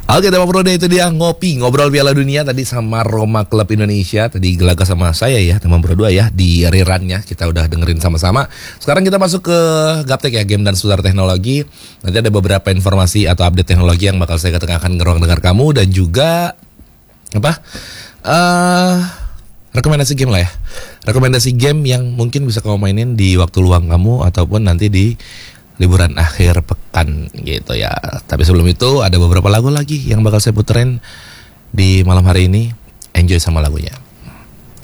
Oke, tema Prode itu dia ngopi, ngobrol Piala Dunia tadi sama Roma Klub Indonesia. Tadi Gelaga sama saya ya, teman berdua ya, di rerunnya kita udah dengerin sama-sama. Sekarang kita masuk ke Gaptek ya, game dan seputar teknologi. Nanti ada beberapa informasi atau update teknologi yang bakal saya ketengahkan ke ruang dengar kamu. Dan juga rekomendasi game lah ya. Rekomendasi game yang mungkin bisa kamu mainin di waktu luang kamu ataupun nanti di liburan akhir pekan gitu ya. Tapi sebelum itu ada beberapa lagu lagi yang bakal saya puterin di malam hari ini. Enjoy sama lagunya.